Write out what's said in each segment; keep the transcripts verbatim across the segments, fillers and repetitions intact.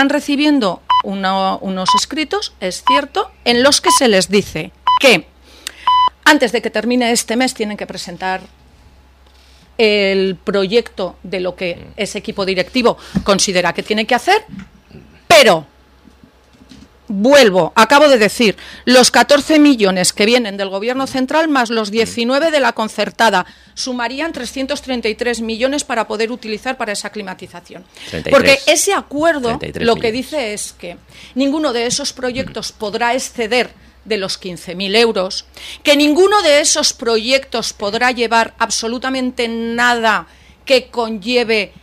están recibiendo uno, unos escritos, es cierto, en los que se les dice que antes de que termine este mes tienen que presentar el proyecto de lo que ese equipo directivo considera que tiene que hacer, pero vuelvo, acabo de decir, los catorce millones que vienen del gobierno central más los diecinueve de la concertada sumarían trescientos treinta y tres millones para poder utilizar para esa climatización. treinta y tres. Porque ese acuerdo lo que dice es que ninguno de esos proyectos podrá exceder de los quince mil euros, que ninguno de esos proyectos podrá llevar absolutamente nada que conlleve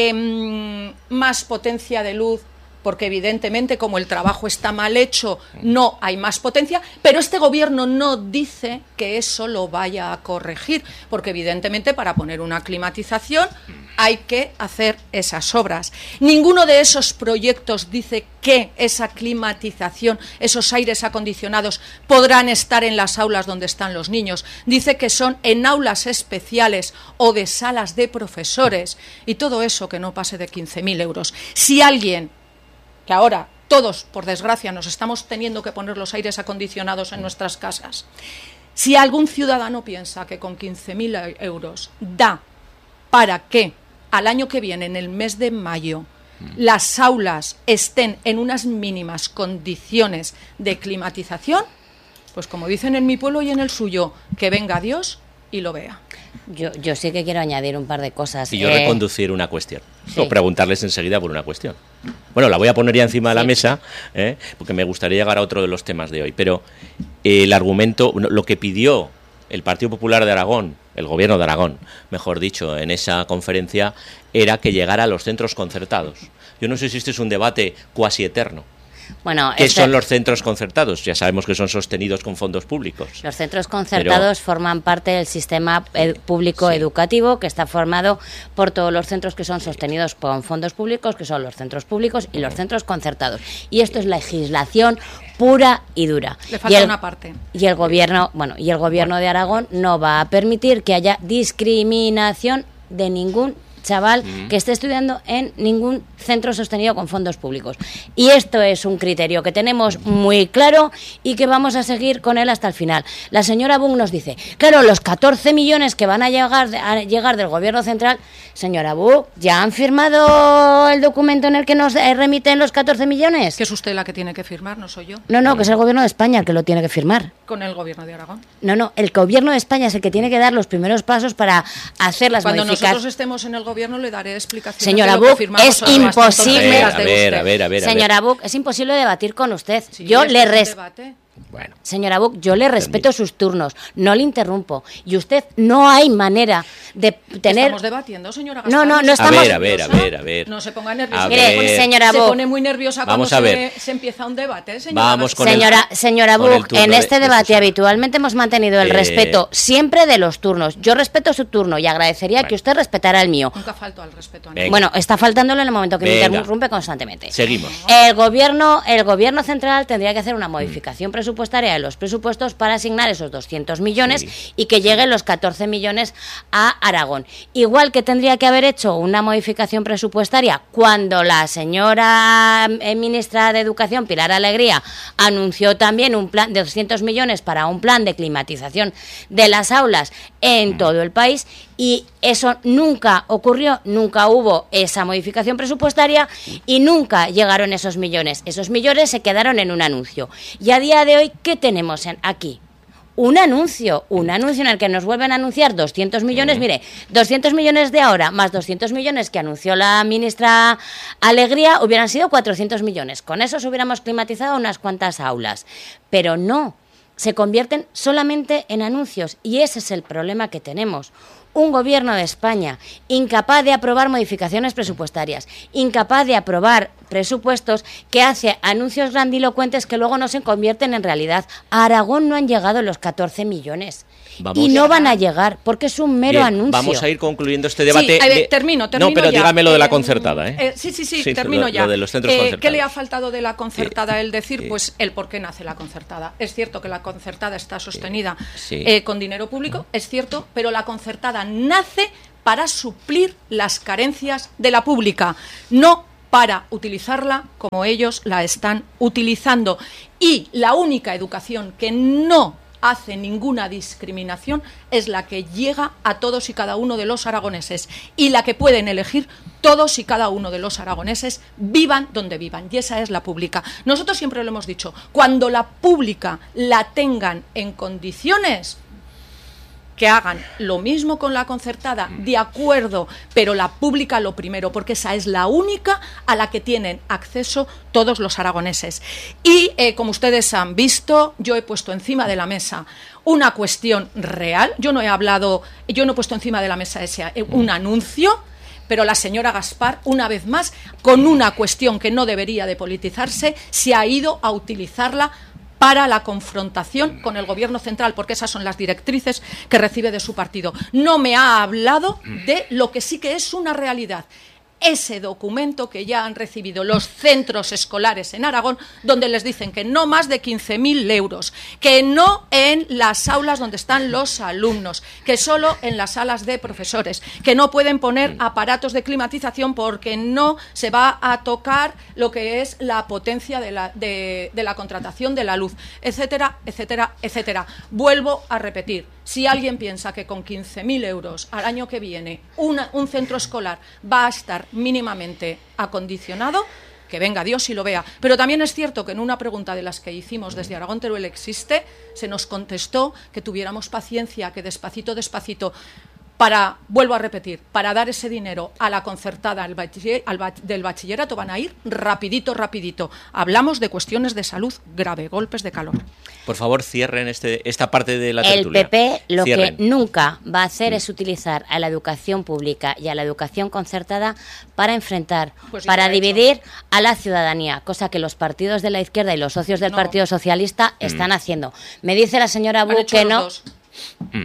eh, más potencia de luz, porque evidentemente como el trabajo está mal hecho no hay más potencia, pero este gobierno no dice que eso lo vaya a corregir, porque evidentemente para poner una climatización hay que hacer esas obras. Ninguno de esos proyectos dice que esa climatización, esos aires acondicionados podrán estar en las aulas donde están los niños. Dice que son en aulas especiales o de salas de profesores, y todo eso que no pase de quince mil euros. Si alguien, que ahora todos, por desgracia, nos estamos teniendo que poner los aires acondicionados en nuestras casas, si algún ciudadano piensa que con quince mil euros da para que al año que viene, en el mes de mayo, las aulas estén en unas mínimas condiciones de climatización, pues como dicen en mi pueblo y en el suyo, que venga Dios y lo vea. Yo, yo sí que quiero añadir un par de cosas. Y yo eh... reconducir una cuestión, sí. o preguntarles enseguida por una cuestión. Bueno, la voy a poner ya encima de la sí. mesa, ¿eh? porque me gustaría llegar a otro de los temas de hoy. Pero eh, el argumento, lo que pidió el Partido Popular de Aragón, el Gobierno de Aragón, mejor dicho, en esa conferencia, era que llegara a los centros concertados. Yo no sé si este es un debate cuasi eterno. Bueno, ¿Qué este... son los centros concertados? Ya sabemos que son sostenidos con fondos públicos. Los centros concertados Pero... forman parte del sistema ed- público sí. educativo, que está formado por todos los centros que son sostenidos con fondos públicos, que son los centros públicos y los centros concertados. Y esto es legislación pura y dura. Le falta y el, una parte. Y el gobierno, bueno, y el gobierno de Aragón no va a permitir que haya discriminación de ningún chaval mm. que esté estudiando en ningún centro sostenido con fondos públicos. Y esto es un criterio que tenemos muy claro y que vamos a seguir con él hasta el final. La señora Buch nos dice, claro, los catorce millones que van a llegar, a llegar del gobierno central, señora Buch, ¿ya han firmado el documento en el que nos remiten los catorce millones? Que es usted la que tiene que firmar, no soy yo. No, no, que es el gobierno de España el que lo tiene que firmar. Con el gobierno de Aragón. No, no, el gobierno de España es el que tiene que dar los primeros pasos para hacer las Cuando modificaciones. Cuando nosotros estemos en el gobierno le daré explicaciones. Señora de lo Buch, que firmamos es imposible. A ver, a ver, a ver, a ver. Señora Buch, es imposible debatir con usted. Sí, yo le res... Bueno. Señora Buch, yo le respeto Permite. sus turnos, no le interrumpo. Y usted no hay manera de tener... Estamos debatiendo, señora Gaspar. No, no, no estamos... A ver, a ver, a ver, a ver. No se ponga nerviosa. Mire, señora Buch. Se pone muy nerviosa Vamos cuando a ver. Se, se empieza un debate, señora Vamos con Señora, el, señora Buch, en este de, debate de habitualmente hemos mantenido el eh... respeto siempre de los turnos. Yo respeto su turno y agradecería bueno. que usted respetara el mío. Nunca falto al respeto a mí. Bueno, está faltándolo en el momento que Venga. me interrumpe constantemente. Seguimos. El gobierno, el gobierno central tendría que hacer una modificación mm. presupuestaria de los presupuestos para asignar esos doscientos millones sí. y que lleguen los catorce millones a Aragón. Igual que tendría que haber hecho una modificación presupuestaria cuando la señora eh, ministra de Educación, Pilar Alegría, anunció también un plan de doscientos millones para un plan de climatización de las aulas en mm. todo el país, y eso nunca ocurrió, nunca hubo esa modificación presupuestaria y nunca llegaron esos millones. Esos millones se quedaron en un anuncio. Y a día de hoy, ¿qué tenemos en, aquí? Un anuncio, un anuncio en el que nos vuelven a anunciar doscientos millones, mire, doscientos millones de ahora más doscientos millones que anunció la ministra Alegría, hubieran sido cuatrocientos millones. Con esos hubiéramos climatizado unas cuantas aulas, pero no, se convierten solamente en anuncios, y ese es el problema que tenemos. Un gobierno de España incapaz de aprobar modificaciones presupuestarias, incapaz de aprobar presupuestos, que hace anuncios grandilocuentes que luego no se convierten en realidad. A Aragón no han llegado los catorce millones. Vamos. Y no van a llegar, porque es un mero Bien, anuncio. Vamos a ir concluyendo este debate. Sí, a ver, de... termino, termino No, pero ya. dígame lo de la eh, concertada, ¿eh? eh sí, sí, sí, sí termino lo, ya. Lo de los centros eh, concertados. ¿Qué le ha faltado de la concertada? Sí. El decir, Sí. pues, el por qué nace la concertada. Es cierto que la concertada está sostenida Sí. eh, con dinero público, es cierto, pero la concertada nace para suplir las carencias de la pública, no para utilizarla como ellos la están utilizando. Y la única educación que no hace ninguna discriminación es la que llega a todos y cada uno de los aragoneses y la que pueden elegir todos y cada uno de los aragoneses, vivan donde vivan, y esa es la pública. Nosotros siempre lo hemos dicho, cuando la pública la tengan en condiciones, que hagan lo mismo con la concertada, de acuerdo, pero la pública lo primero, porque esa es la única a la que tienen acceso todos los aragoneses. Y eh, como ustedes han visto, yo he puesto encima de la mesa una cuestión real. Yo no he hablado, yo no he puesto encima de la mesa ese eh, un anuncio, pero la señora Gaspar, una vez más, con una cuestión que no debería de politizarse, se ha ido a utilizarla para la confrontación con el gobierno central, porque esas son las directrices que recibe de su partido. No me ha hablado de lo que sí que es una realidad. Ese documento que ya han recibido los centros escolares en Aragón, donde les dicen que no más de quince mil euros, que no en las aulas donde están los alumnos, que solo en las salas de profesores, que no pueden poner aparatos de climatización porque no se va a tocar lo que es la potencia de la, de, de la contratación de la luz, etcétera, etcétera, etcétera. Vuelvo a repetir, si alguien piensa que con quince mil euros al año que viene una, un centro escolar va a estar mínimamente acondicionado, que venga Dios y lo vea. Pero también es cierto que en una pregunta de las que hicimos desde Aragón Teruel Existe, se nos contestó que tuviéramos paciencia, que despacito, despacito, para, vuelvo a repetir, para dar ese dinero a la concertada al bachiller, al bach, del bachillerato van a ir rapidito, rapidito. Hablamos de cuestiones de salud grave, golpes de calor. Por favor, cierren este, esta parte de la tertulia. El P P lo Cierren. que nunca va a hacer es utilizar a la educación pública y a la educación concertada para enfrentar, pues para dividir hecho. a la ciudadanía, cosa que los partidos de la izquierda y los socios del no. Partido Socialista mm. están haciendo. Me dice la señora Buch que no... Mm.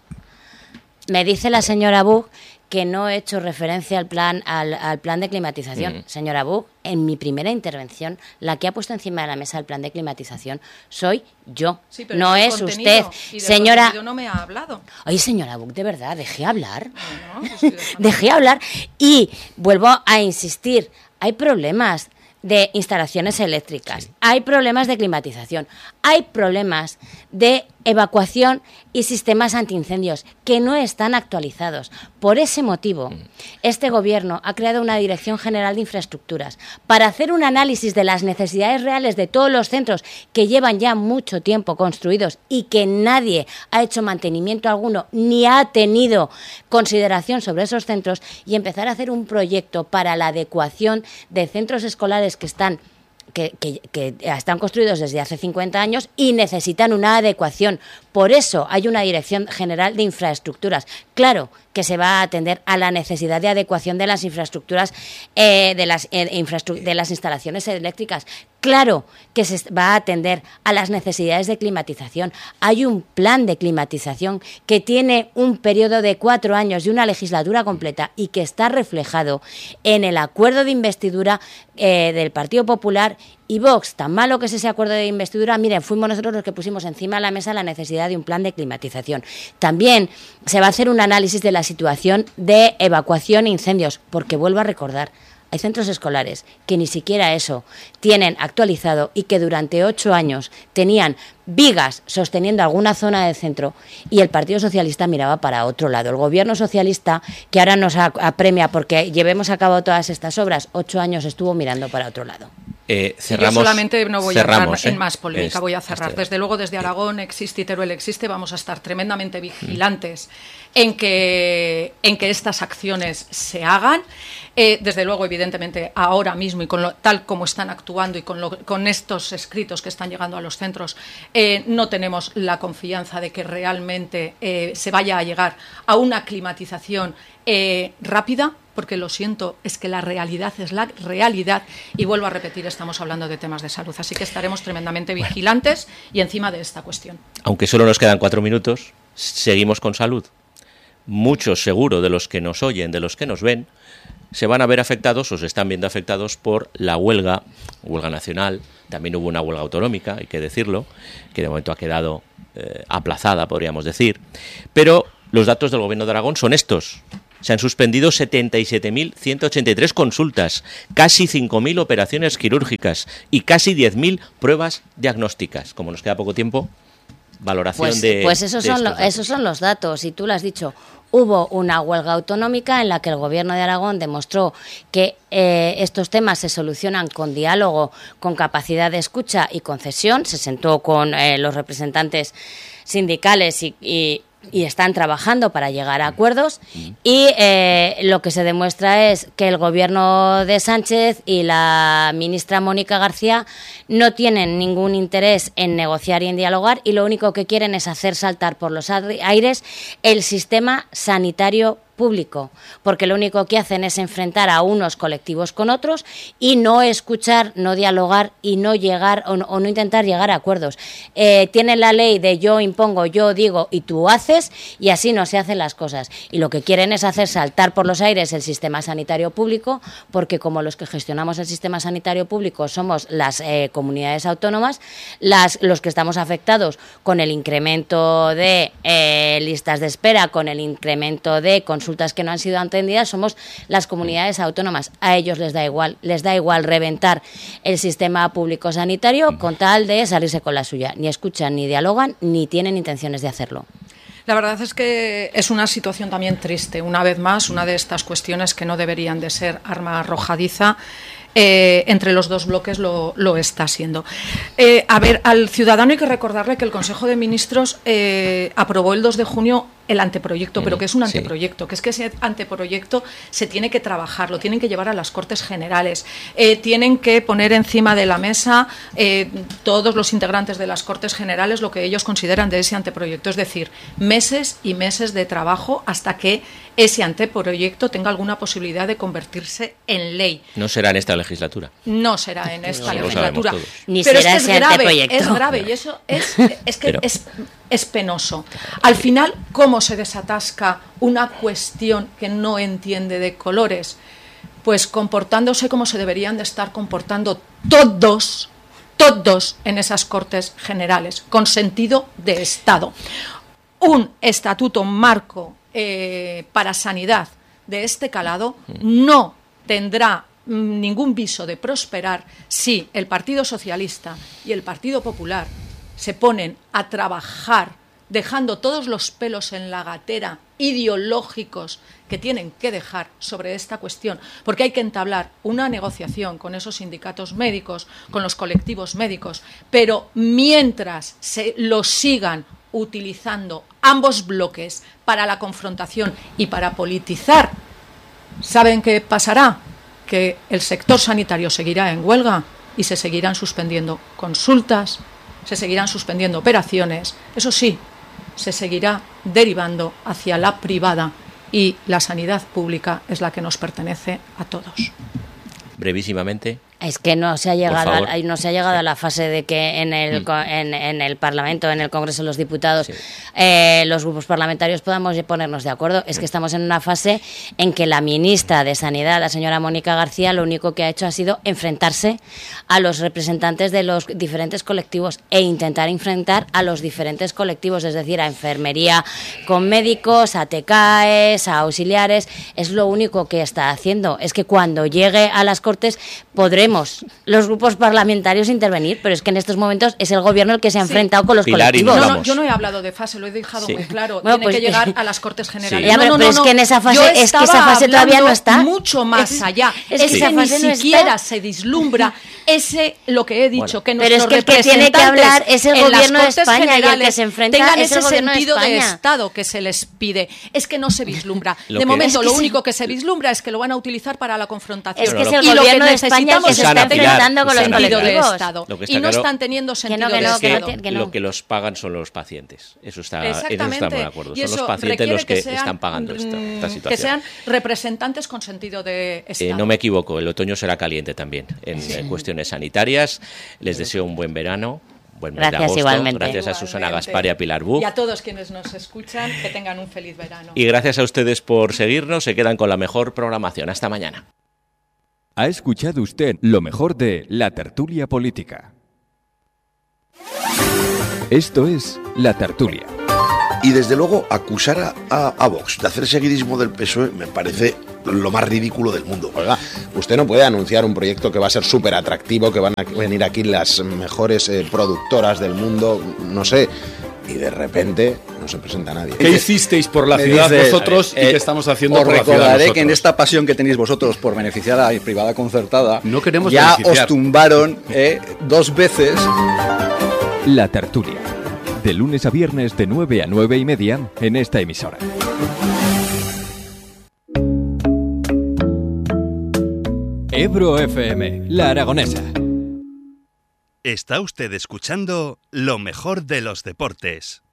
Me dice la señora Buch que no he hecho referencia al plan al, al plan de climatización. Mm. Señora Buch, en mi primera intervención, la que ha puesto encima de la mesa el plan de climatización soy yo, sí, no es usted. Y señora, no me ha hablado. Oye, señora Buch, de verdad, dejé hablar. No, no, dejé hablar y vuelvo a insistir, hay problemas de instalaciones eléctricas, sí. hay problemas de climatización, hay problemas de evacuación y sistemas antiincendios que no están actualizados. Por ese motivo, este gobierno ha creado una Dirección General de Infraestructuras para hacer un análisis de las necesidades reales de todos los centros que llevan ya mucho tiempo construidos y que nadie ha hecho mantenimiento alguno ni ha tenido consideración sobre esos centros, y empezar a hacer un proyecto para la adecuación de centros escolares que están Que, que, que están construidos desde hace cincuenta años y necesitan una adecuación. Por eso hay una Dirección General de Infraestructuras. Claro que se va a atender a la necesidad de adecuación de las infraestructuras, eh, de, las, eh, infrastru- de las instalaciones eléctricas. Claro que se va a atender a las necesidades de climatización. Hay un plan de climatización que tiene un periodo de cuatro años y una legislatura completa y que está reflejado en el acuerdo de investidura eh, del Partido Popular y Vox. Tan malo que es ese acuerdo de investidura, miren, fuimos nosotros los que pusimos encima de la mesa la necesidad de un plan de climatización. También se va a hacer un análisis de la situación de evacuación e incendios, porque vuelvo a recordar, hay centros escolares que ni siquiera eso tienen actualizado y que durante ocho años tenían vigas sosteniendo alguna zona del centro y el Partido Socialista miraba para otro lado. El gobierno socialista, que ahora nos apremia porque llevemos a cabo todas estas obras, ocho años estuvo mirando para otro lado. Eh, cerramos, Yo solamente no voy cerramos, a entrar ¿eh? en más polémica, es, voy a cerrar. este... Desde luego, desde Aragón Existe y Teruel Existe, vamos a estar tremendamente vigilantes mm. en, que, en que estas acciones se hagan. Eh, desde luego, evidentemente, ahora mismo y con lo, tal como están actuando y con, lo, con estos escritos que están llegando a los centros, eh, no tenemos la confianza de que realmente eh, se vaya a llegar a una climatización eh, rápida, porque lo siento, es que la realidad es la realidad y vuelvo a repetir, estamos hablando de temas de salud, así que estaremos tremendamente vigilantes bueno. y encima de esta cuestión. Aunque solo nos quedan cuatro minutos, seguimos con salud. Muchos, seguro, de los que nos oyen, de los que nos ven, se van a ver afectados o se están viendo afectados por la huelga, huelga nacional. También hubo una huelga autonómica, hay que decirlo, que de momento ha quedado eh, aplazada, podríamos decir. Pero los datos del Gobierno de Aragón son estos. Se han suspendido setenta y siete mil ciento ochenta y tres consultas, casi cinco mil operaciones quirúrgicas y casi diez mil pruebas diagnósticas. Como nos queda poco tiempo, valoración pues, de Pues esos, de son lo, esos son los datos, y tú lo has dicho. Hubo una huelga autonómica en la que el Gobierno de Aragón demostró que eh, estos temas se solucionan con diálogo, con capacidad de escucha y concesión. Se sentó con eh, los representantes sindicales y, y y están trabajando para llegar a acuerdos, y eh, lo que se demuestra es que el gobierno de Sánchez y la ministra Mónica García no tienen ningún interés en negociar y en dialogar, y lo único que quieren es hacer saltar por los aires el sistema sanitario público, porque lo único que hacen es enfrentar a unos colectivos con otros y no escuchar, no dialogar y no llegar o no, o no intentar llegar a acuerdos. Eh, tienen la ley de yo impongo, yo digo y tú haces, y así no se hacen las cosas. Y lo que quieren es hacer saltar por los aires el sistema sanitario público, porque como los que gestionamos el sistema sanitario público somos las eh, comunidades autónomas, las, los que estamos afectados con el incremento de eh, listas de espera, con el incremento de consultas que no han sido atendidas, somos las comunidades autónomas. A ellos les da igual, les da igual reventar el sistema público sanitario con tal de salirse con la suya. Ni escuchan, ni dialogan, ni tienen intenciones de hacerlo. La verdad es que es una situación también triste. Una vez más, una de estas cuestiones que no deberían de ser arma arrojadiza, Eh, entre los dos bloques lo, lo está siendo. Eh, a ver, al ciudadano hay que recordarle que el Consejo de Ministros eh, aprobó el dos de junio el anteproyecto, pero que es un anteproyecto, sí. que es que ese anteproyecto se tiene que trabajar, lo tienen que llevar a las Cortes Generales, eh, tienen que poner encima de la mesa eh, todos los integrantes de las Cortes Generales lo que ellos consideran de ese anteproyecto, es decir, meses y meses de trabajo hasta que ese anteproyecto tenga alguna posibilidad de convertirse en ley. No será en esta legislatura. No será en esta no, legislatura. Ni pero será es que ese es grave, anteproyecto. es grave y eso es, es que pero. es, es penoso. Al final, ¿cómo se desatasca una cuestión que no entiende de colores? Pues comportándose como se deberían de estar comportando todos, todos en esas Cortes Generales, con sentido de Estado. Un estatuto marco eh, para sanidad de este calado no tendrá ningún viso de prosperar si el Partido Socialista y el Partido Popular se ponen a trabajar dejando todos los pelos en la gatera ideológicos que tienen que dejar sobre esta cuestión, porque hay que entablar una negociación con esos sindicatos médicos, con los colectivos médicos, pero mientras se lo sigan utilizando ambos bloques para la confrontación y para politizar, ¿saben qué pasará? Que el sector sanitario seguirá en huelga y se seguirán suspendiendo consultas, se seguirán suspendiendo operaciones, eso sí, se seguirá derivando hacia la privada y la sanidad pública es la que nos pertenece a todos. Brevísimamente. Es que no se ha llegado, a, no se ha llegado a la fase de que en el, mm. en, en el Parlamento, en el Congreso de los Diputados, sí. eh, los grupos parlamentarios podamos ponernos de acuerdo. Es que estamos en una fase en que la ministra de Sanidad, la señora Mónica García, lo único que ha hecho ha sido enfrentarse a los representantes de los diferentes colectivos e intentar enfrentar a los diferentes colectivos, es decir, a enfermería con médicos, a T K Es, a auxiliares. Es lo único que está haciendo. Es que cuando llegue a las Cortes podremos los grupos parlamentarios intervenir, pero es que en estos momentos es el gobierno el que se ha enfrentado sí. con los Pilar, colectivos. No, no, yo no he hablado de fase, lo he dejado sí. muy claro. Bueno, Tiene pues, que llegar a las Cortes Generales. Sí. Ya, pero, no, no, pero no, es que en esa fase, yo es que esa fase todavía no está. Mucho más es, allá. Es, es que, que esa fase ni no siquiera está. se vislumbra ese lo que he dicho, bueno, que pero nuestros es que el que tiene que hablar es el gobierno de España y el que se enfrenta tengan es el ese gobierno sentido de, de España. Estado que se les pide. Es que no se vislumbra. Lo de que momento, es que lo se... único que se vislumbra es que lo van a utilizar para la confrontación. Es que no, es el lo... gobierno de España que se Susana está Pilar, enfrentando con los Susana sentido colectivos. de Estado. Lo que Y no claro, están teniendo sentido que no, que de no, Estado. que no, que no. Lo que los pagan son los pacientes. Eso está, en eso Exactamente. estamos de acuerdo. Y Son los eso pacientes los que, que sean, están pagando esta, esta situación. Que sean representantes con sentido de Estado. Eh, no me equivoco, el otoño será caliente también en, sí. en cuestiones sanitarias. Les deseo un buen verano. Buen mes Gracias, de agosto. igualmente. Gracias a Igualmente. Susana Gaspar y a Pilar Buch. Y a todos quienes nos escuchan, que tengan un feliz verano. Y gracias a ustedes por seguirnos. Se quedan con la mejor programación. Hasta mañana. Ha escuchado usted lo mejor de La Tertulia Política. Esto es La Tertulia. Y desde luego acusar a, a, a Vox de hacer seguidismo del P S O E me parece lo más ridículo del mundo. Oiga, usted no puede anunciar un proyecto que va a ser súper atractivo, que van a venir aquí las mejores eh, productoras del mundo, no sé, y de repente no se presenta nadie. ¿Qué hicisteis por la Me ciudad dice, vosotros eh, y qué estamos haciendo os por la ciudad recordaré nosotros? que en esta pasión que tenéis vosotros por beneficiar a la privada concertada, no queremos ya beneficiar. os tumbaron eh, dos veces. La Tertulia. De lunes a viernes de nueve a nueve y media en esta emisora. Ebro F M, La Aragonesa. Está usted escuchando lo mejor de los deportes.